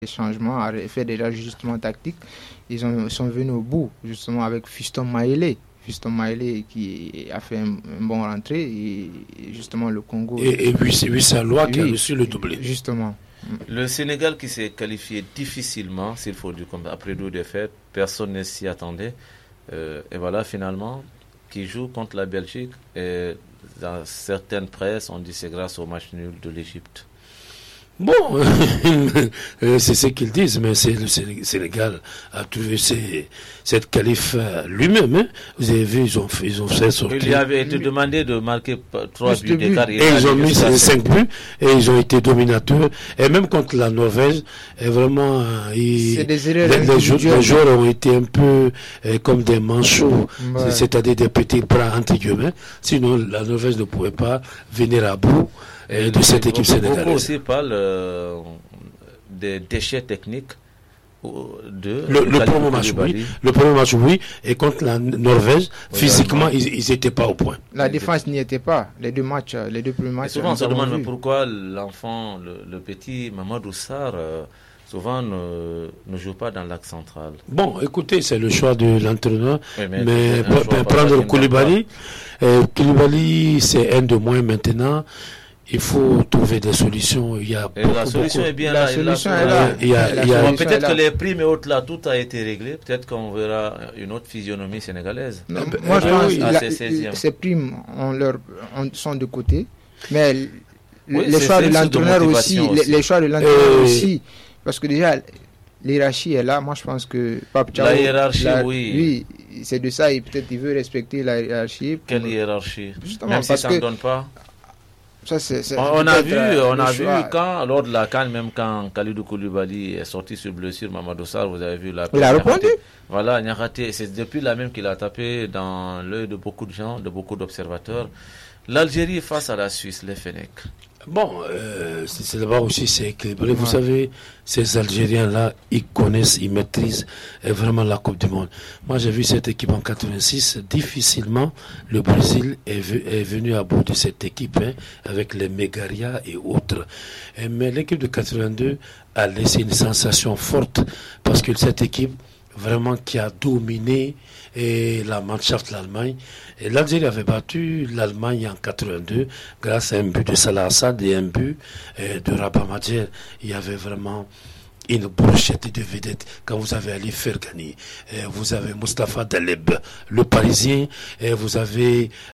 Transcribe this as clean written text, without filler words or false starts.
changements, à faire des ajustements tactiques. Sont venus au bout, justement, avec Fiston Maëlé. Fiston Maëlé qui a fait un bon rentrée, et justement le Congo. Et Wissa Loa qui a reçu le doublé. Justement. Le Sénégal qui s'est qualifié difficilement, s'il faut dire comme après 2 défaites, personne ne s'y attendait. Et voilà, finalement, qui joue contre la Belgique. Et dans certaines presses, on dit que c'est grâce au match nul de l'Égypte. Bon, c'est ce qu'ils disent, mais c'est le Sénégal a trouvé cette qualif lui-même. Hein. Vous avez vu, ils ont fait sortir. Il lui avait été demandé de marquer 3 buts d'écart. Et ils ont mis 5 buts, et ils ont été dominateurs. Et même contre la Norvège, et vraiment, les joueurs ont été un peu comme des manchots, c'est-à-dire des petits bras entre guillemets. Sinon, la Norvège ne pouvait pas venir à bout de cette équipe sénégalaise. Beaucoup aussi parlent des déchets techniques le premier match, oui, et contre la Norvège, physiquement, ils n'étaient pas au point. La défense n'y était pas. Les deux premiers matchs. Et souvent, on se demande pourquoi l'enfant, le petit Mamadou Sarr, souvent ne joue pas dans l'axe central. Bon, écoutez, c'est le choix de l'entraîneur. Oui, mais prendre Koulibaly, c'est un de moins maintenant. Il faut trouver des solutions. La solution est bien là. Peut-être que les primes et autres là, tout a été réglé. Peut-être qu'on verra une autre physionomie sénégalaise. Non, moi, je pense que ces primes sont de côté. Mais les choix de l'entraîneur aussi. Les choix de l'entraîneur aussi. Parce que déjà, l'hiérarchie est là. Moi, je pense que Pape Thiaw, la hiérarchie, oui. C'est de ça. Et peut-être il veut respecter la hiérarchie. Quelle hiérarchie? Justement, même si ça ne donne pas. Ça, on a vu lors de la CAN, même quand Kalidou Koulibaly est sorti sur blessure, Mamadou Sarr, vous avez vu il a répondu. Voilà, il a raté. C'est depuis là même qu'il a tapé dans l'œil de beaucoup de gens, de beaucoup d'observateurs. L'Algérie face à la Suisse, les Fennecs. Bon, c'est d'abord aussi c'est équilibré. Vous savez, ces Algériens-là, ils connaissent, ils maîtrisent vraiment la Coupe du Monde. Moi, j'ai vu cette équipe en 86. Difficilement, le Brésil est venu à bout de cette équipe, avec les Megaria et autres. Mais l'équipe de 82 a laissé une sensation forte, parce que cette équipe, vraiment, qui a dominé la Mannschaft, l'Allemagne. Et l'Algérie avait battu l'Allemagne en 82 grâce à un but de Salah Assad et un but de Rabat Madjer. Il y avait vraiment une brochette de vedettes. Quand vous avez Ali Fergani, vous avez Mustapha Daleb, le Parisien, et vous avez